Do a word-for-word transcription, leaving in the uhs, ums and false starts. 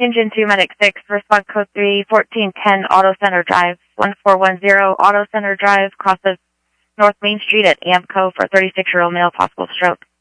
Engine two, Medic six, respond code three, fourteen ten, Auto Center Drive, one four one zero, Auto Center Drive, cross of North Main Street at Amco for thirty-six-year-old male, possible stroke.